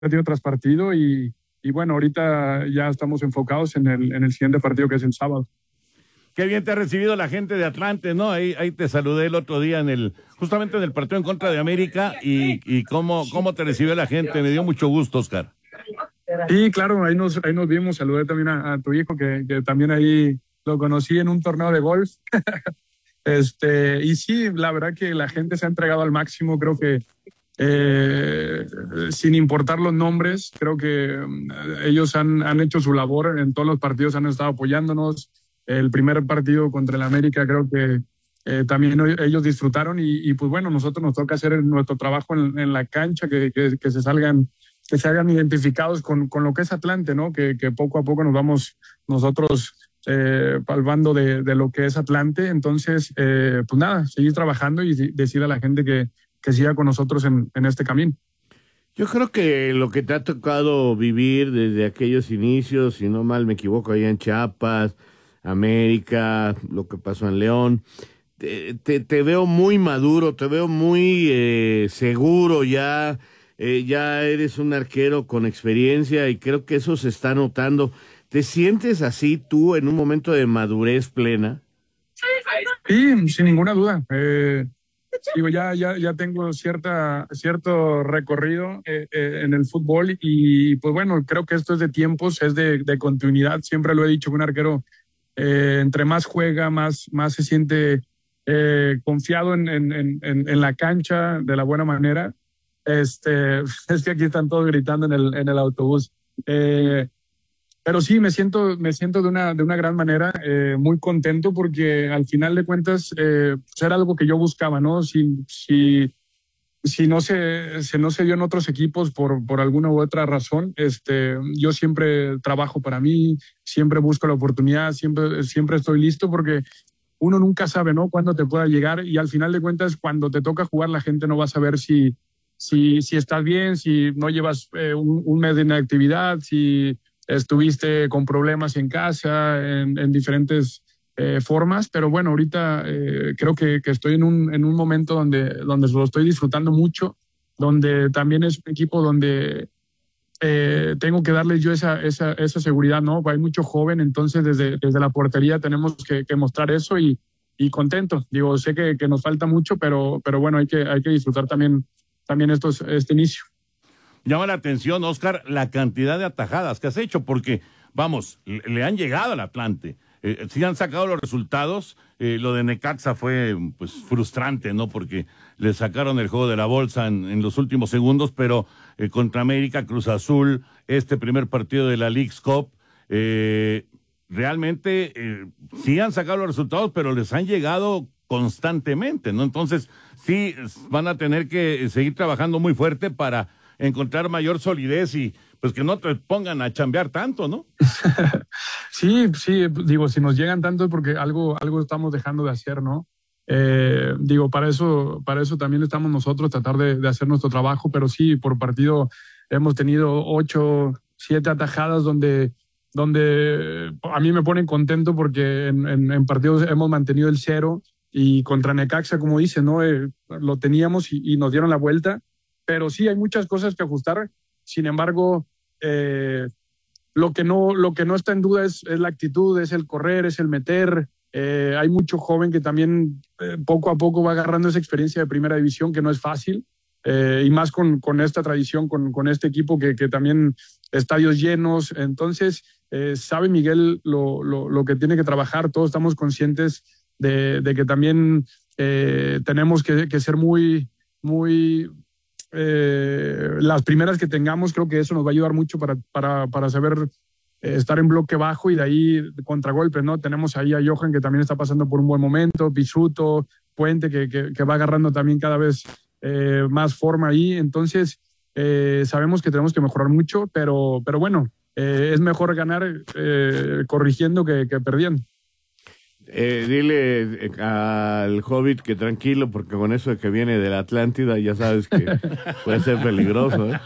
partido tras partido y bueno, ahorita ya estamos enfocados en el siguiente partido que es el sábado. Qué bien te ha recibido la gente de Atlante, ¿no? Ahí te saludé el otro día justamente en el partido en contra de América y cómo te recibió la gente. Me dio mucho gusto, Oscar. Sí, claro, ahí nos vimos. Saludé también a tu hijo, que también ahí lo conocí en un torneo de golf. Y sí, la verdad que la gente se ha entregado al máximo. Creo que sin importar los nombres, creo que ellos han hecho su labor en todos los partidos, han estado apoyándonos. El primer partido contra el América creo que también ellos disfrutaron y pues bueno, nosotros nos toca hacer nuestro trabajo en la cancha, que se hagan identificados con lo que es Atlante, ¿no? Que poco a poco nos vamos nosotros palpando de lo que es Atlante. Entonces, pues nada, seguir trabajando y decir a la gente que siga con nosotros en este camino. Yo creo que lo que te ha tocado vivir desde aquellos inicios, si no mal me equivoco, allá en Chiapas, América, lo que pasó en León, te veo muy maduro, te veo muy seguro ya. Ya eres un arquero con experiencia y creo que eso se está notando. ¿Te sientes así tú en un momento de madurez plena? Sí, sin ninguna duda. Digo, ya tengo cierto recorrido en el fútbol y pues bueno, creo que esto es de tiempos, es de continuidad. Siempre lo he dicho, que un arquero entre más juega, más se siente confiado en la cancha de la buena manera. Es que aquí están todos gritando en el autobús. Pero sí, me siento de una gran manera, muy contento porque al final de cuentas pues era algo que yo buscaba, ¿no? Si no se dio en otros equipos por alguna u otra razón, yo siempre trabajo para mí, siempre busco la oportunidad, siempre estoy listo porque uno nunca sabe, ¿no? Cuándo te pueda llegar y al final de cuentas cuando te toca jugar la gente no va a saber si estás bien, si no llevas un mes de inactividad, si estuviste con problemas en casa, en diferentes formas, pero bueno, ahorita creo que estoy en un momento donde lo estoy disfrutando mucho, donde también es un equipo donde tengo que darles yo esa seguridad, ¿no? Hay mucho joven, entonces desde la portería tenemos que mostrar eso y contento. Digo, sé que nos falta mucho, pero bueno, hay que disfrutar también este inicio. Llama la atención, Oscar, la cantidad de atajadas que has hecho, porque, vamos, le han llegado al Atlante. Sí han sacado los resultados. Lo de Necaxa fue pues frustrante, ¿no? Porque le sacaron el juego de la bolsa en los últimos segundos, pero contra América, Cruz Azul, este primer partido de la Leagues Cup, realmente sí han sacado los resultados, pero les han llegado constantemente, ¿no? Entonces, sí van a tener que seguir trabajando muy fuerte para encontrar mayor solidez y pues que no te pongan a chambear tanto, ¿no? Sí, digo, si nos llegan tanto es porque algo estamos dejando de hacer, ¿no? Digo, para eso también estamos nosotros, tratar de hacer nuestro trabajo, pero sí, por partido hemos tenido 8, 7 atajadas donde a mí me ponen contento porque en partidos hemos mantenido el 0 y contra Necaxa, como dice, ¿no? Lo teníamos y nos dieron la vuelta, pero sí hay muchas cosas que ajustar. Sin embargo, lo que no está en duda es la actitud, es el correr, es el meter. Hay mucho joven que también poco a poco va agarrando esa experiencia de primera división, que no es fácil, y más con esta tradición, con este equipo que también estadios llenos. Entonces, sabe Miguel lo que tiene que trabajar. Todos estamos conscientes de que también tenemos que ser muy las primeras que tengamos. Creo que eso nos va a ayudar mucho para saber estar en bloque bajo y de ahí contragolpes, ¿no? Tenemos ahí a Johan, que también está pasando por un buen momento, Pisuto, Puente, que va agarrando también cada vez más forma ahí. Entonces, sabemos que tenemos que mejorar mucho, pero bueno, es mejor ganar corrigiendo que perdiendo. Dile al Hobbit que tranquilo, porque con eso de que viene de la Atlántida ya sabes que puede ser peligroso, ¿eh?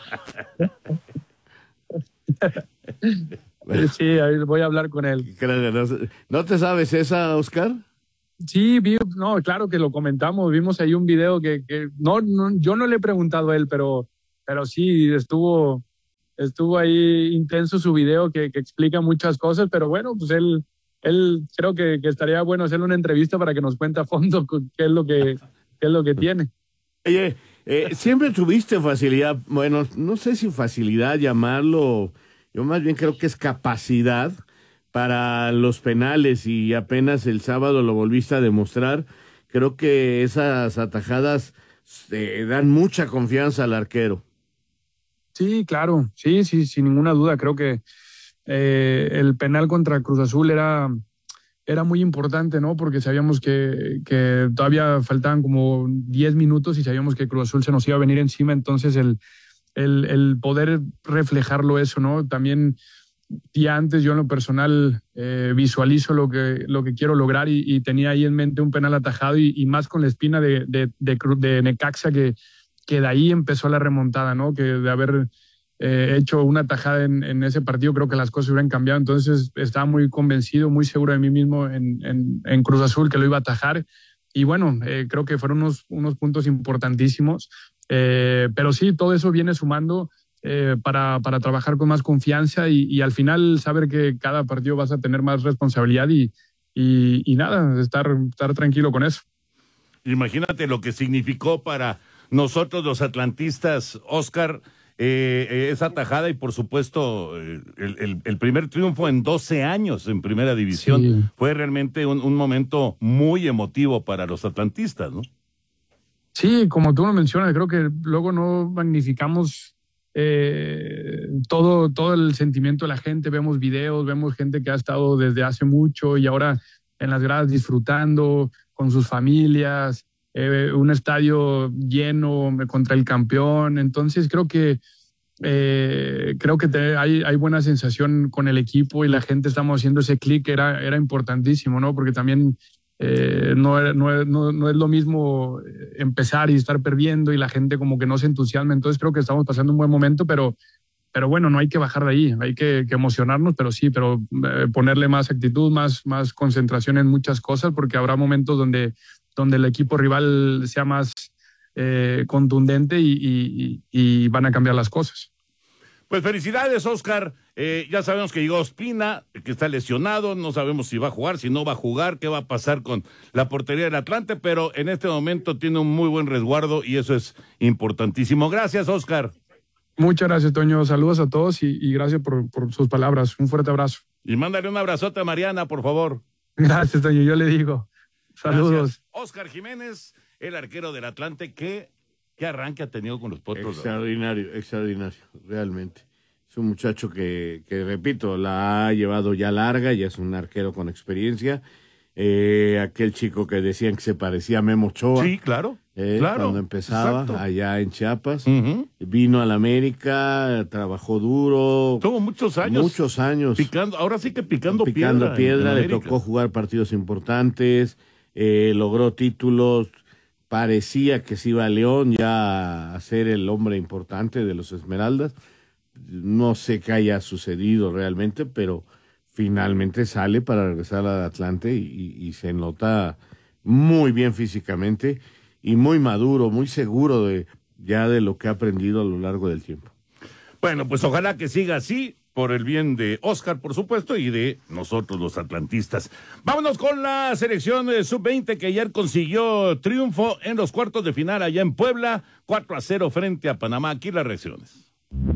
Sí, ahí voy a hablar con él. ¿No te sabes esa, Oscar? Sí, no, claro que lo comentamos, vimos ahí un video que no, yo no le he preguntado a él, pero sí estuvo estuvo ahí intenso su video que explica muchas cosas, pero bueno, pues él creo que estaría bueno hacerle una entrevista para que nos cuente a fondo qué es lo que tiene. Oye, siempre tuviste facilidad, bueno, no sé si facilidad llamarlo, yo más bien creo que es capacidad para los penales y apenas el sábado lo volviste a demostrar. Creo que esas atajadas dan mucha confianza al arquero. Sí, claro, sí, sin ninguna duda. Creo que el penal contra Cruz Azul era muy importante, ¿no? Porque sabíamos que todavía faltaban como 10 minutos y sabíamos que Cruz Azul se nos iba a venir encima, entonces el poder reflejarlo eso, ¿no? También ya antes yo en lo personal visualizo lo que quiero lograr y tenía ahí en mente un penal atajado y más con la espina de Necaxa que de ahí empezó la remontada, ¿no? Que de haber hecho una tajada en ese partido, creo que las cosas hubieran cambiado. Entonces estaba muy convencido, muy seguro de mí mismo en Cruz Azul que lo iba a atajar. Y bueno, creo que fueron unos puntos importantísimos. Pero sí, todo eso viene sumando para trabajar con más confianza y al final saber que cada partido vas a tener más responsabilidad y nada, estar tranquilo con eso. Imagínate lo que significó para nosotros los atlantistas, Óscar, esa tajada y por supuesto el primer triunfo en 12 años en primera división. Sí. Fue realmente un momento muy emotivo para los atlantistas, ¿no? Sí, como tú lo mencionas, creo que luego no magnificamos todo el sentimiento de la gente. Vemos videos, vemos gente que ha estado desde hace mucho y ahora en las gradas disfrutando con sus familias. Un estadio lleno contra el campeón. Entonces creo que hay buena sensación con el equipo y la gente estamos haciendo ese clic, era importantísimo, ¿no? Porque también no es lo mismo empezar y estar perdiendo y la gente como que no se entusiasma. Entonces creo que estamos pasando un buen momento, pero bueno, no hay que bajar de ahí, hay que emocionarnos, pero ponerle más actitud, más concentración en muchas cosas, porque habrá momentos donde el equipo rival sea más contundente y van a cambiar las cosas. Pues felicidades, Óscar. Ya sabemos que llegó Ospina, que está lesionado, no sabemos si va a jugar, si no va a jugar, qué va a pasar con la portería del Atlante, pero en este momento tiene un muy buen resguardo y eso es importantísimo. Gracias, Óscar. Muchas gracias, Toño. Saludos a todos y gracias por sus palabras. Un fuerte abrazo. Y mándale un abrazote a Mariana, por favor. Gracias, Toño. Yo le digo. Saludos. Gracias. Óscar Jiménez, el arquero del Atlante, ¿qué arranque ha tenido con los Potros? Extraordinario, realmente. Es un muchacho que, repito, la ha llevado ya larga, ya es un arquero con experiencia. Aquel chico que decían que se parecía a Memo Ochoa. Sí, claro. Cuando empezaba, exacto, allá en Chiapas. Uh-huh. Vino a la América, trabajó duro. Tuvo muchos años. Ahora sí que picando piedra. Le tocó jugar partidos importantes. Logró títulos, parecía que se iba a León ya a ser el hombre importante de los Esmeraldas. No sé qué haya sucedido realmente, pero finalmente sale para regresar al Atlante y se nota muy bien físicamente y muy maduro, muy seguro de lo que ha aprendido a lo largo del tiempo. Bueno, pues ojalá que siga así, por el bien de Óscar, por supuesto, y de nosotros los atlantistas. Vámonos con la selección sub-20 que ayer consiguió triunfo en los cuartos de final allá en Puebla, 4-0 frente a Panamá. Aquí las reacciones.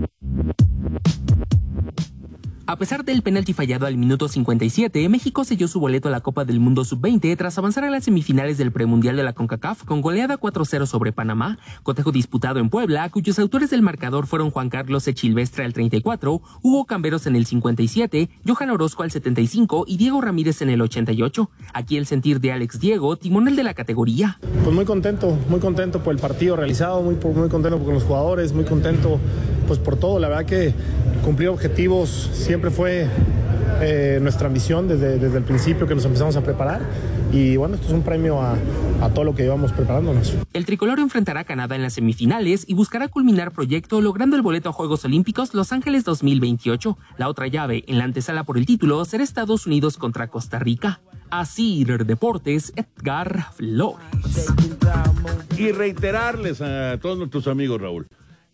A pesar del penalti fallado al minuto 57, México selló su boleto a la Copa del Mundo Sub-20 tras avanzar a las semifinales del premundial de la CONCACAF con goleada 4-0 sobre Panamá, cotejo disputado en Puebla, cuyos autores del marcador fueron Juan Carlos Echilvestre al 34, Hugo Camberos en el 57, Johan Orozco al 75 y Diego Ramírez en el 88. Aquí el sentir de Alex Diego, timonel de la categoría. Pues muy contento por el partido realizado, muy contento con los jugadores, muy contento pues por todo. La verdad que cumplir objetivos siempre fue nuestra ambición desde el principio que nos empezamos a preparar y bueno, esto es un premio a todo lo que llevamos preparándonos. El tricolor enfrentará a Canadá en las semifinales y buscará culminar proyecto logrando el boleto a Juegos Olímpicos Los Ángeles 2028. La otra llave en la antesala por el título será Estados Unidos contra Costa Rica. Asir Deportes, Edgar Flores. Y reiterarles a todos nuestros amigos, Raúl,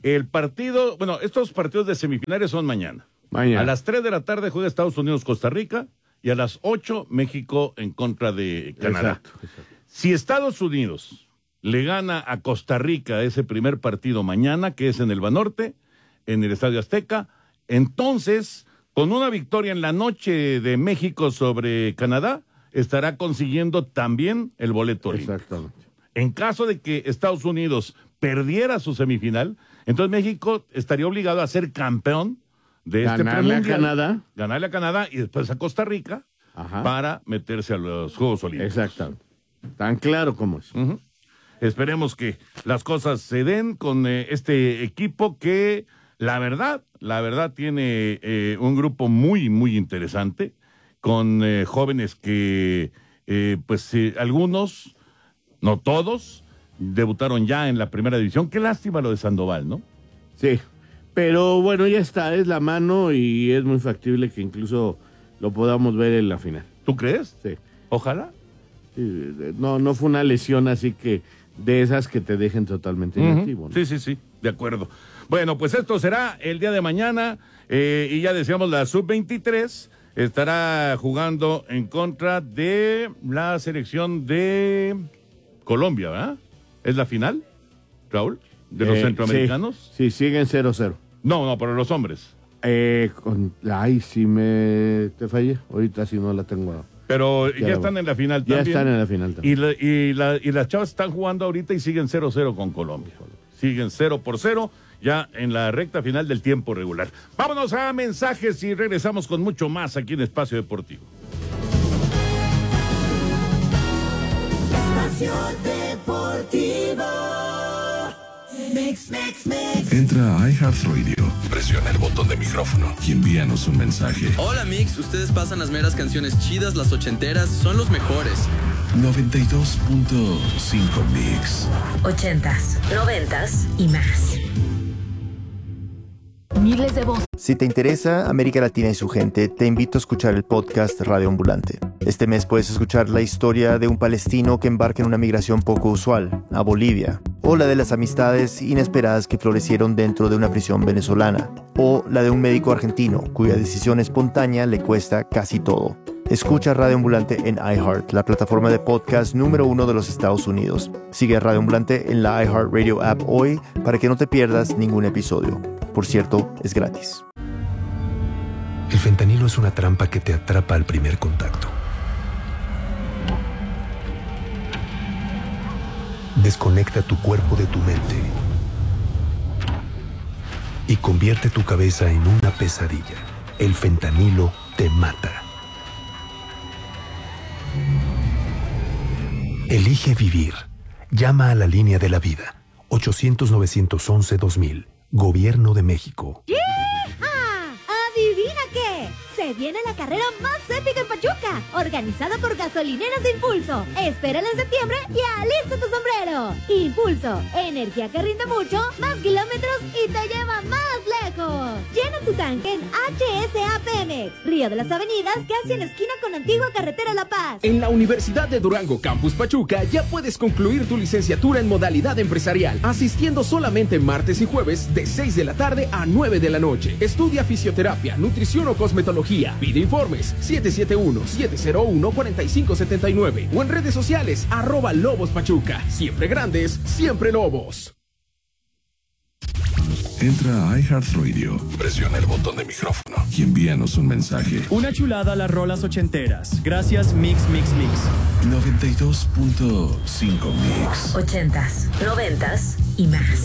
El partido, bueno, estos partidos de semifinales son mañana. Mañana. A las 3 de la tarde juega Estados Unidos-Costa Rica y a las 8 México en contra de Canadá. Exacto. Si Estados Unidos le gana a Costa Rica ese primer partido mañana, que es en el Banorte, en el Estadio Azteca, entonces, con una victoria en la noche de México sobre Canadá, estará consiguiendo también el boleto olímpico. Exactamente. En caso de que Estados Unidos perdiera su semifinal, entonces México estaría obligado a ser campeón de este Ganarle a premundial, Canadá. ganarle a Canadá y después a Costa Rica para meterse a los Juegos Olímpicos. Exactamente. Tan claro como es. Uh-huh. Esperemos que las cosas se den con este equipo que la verdad tiene un grupo muy, muy interesante con jóvenes que algunos, no todos, debutaron ya en la primera división. Qué lástima lo de Sandoval, ¿no? Sí, pero bueno, ya está, es la mano y es muy factible que incluso lo podamos ver en la final. ¿Tú crees? Sí. Ojalá. Sí, no fue una lesión así que de esas que te dejen totalmente inactivo, ¿no? Sí, de acuerdo. Bueno, pues esto será el día de mañana y ya decíamos la sub-23 estará jugando en contra de la selección de Colombia, ¿verdad? ¿Es la final, Raúl? ¿De los centroamericanos? Sí, siguen 0-0. No, pero los hombres. Ay, sí te fallé. Ahorita sí no la tengo. Pero ya están en la final también. Ya están en la final también. Y las chavas están jugando ahorita y siguen 0-0 con Colombia. Siguen 0-0 ya en la recta final del tiempo regular. Vámonos a mensajes y regresamos con mucho más aquí en Espacio Deportivo. Espacio Deportivo. Mix. Entra a iHeartRadio, presiona el botón de micrófono y envíanos un mensaje. Hola Mix, ustedes pasan las meras canciones chidas, las ochenteras, son los mejores. 92.5 Mix. 80s, 90s y más. Miles de voces. Si te interesa América Latina y su gente, te invito a escuchar el podcast Radio Ambulante. Este mes puedes escuchar la historia de un palestino que embarca en una migración poco usual, a Bolivia, o la de las amistades inesperadas que florecieron dentro de una prisión venezolana, o la de un médico argentino cuya decisión espontánea le cuesta casi todo. Escucha Radio Ambulante en iHeart, la plataforma de podcast número 1 de los Estados Unidos. Sigue a Radio Ambulante en la iHeartRadio app hoy para que no te pierdas ningún episodio. Por cierto, es gratis. El fentanilo es una trampa que te atrapa al primer contacto. Desconecta tu cuerpo de tu mente y convierte tu cabeza en una pesadilla. El fentanilo te mata. Elige vivir. Llama a la línea de la vida. 800-911-2000. Gobierno de México. ¿Adivina qué? Se viene la carrera más épica en Pachuca, organizada por Gasolineras de Impulso. Espérala en septiembre y alista tu sombrero. Impulso, energía que rinde mucho, más kilómetros y te lleva más lejos. Llena tu tanque en HSA Pemex, Río de las Avenidas, casi en esquina con Antigua Carretera La Paz. En la Universidad de Durango Campus Pachuca ya puedes concluir tu licenciatura en modalidad empresarial, asistiendo solamente martes y jueves de 6 de la tarde a 9 de la noche. Estudia fisioterapia, nutrición o cosmetología. Pide informes 771-701-4579 o en redes sociales @Lobos Pachuca. Siempre grandes, siempre Lobos. Entra a iHeartRadio, presiona el botón de micrófono y envíanos un mensaje. Una chulada a las rolas ochenteras. Gracias Mix. 92.5 Mix. 80s, 90s y más.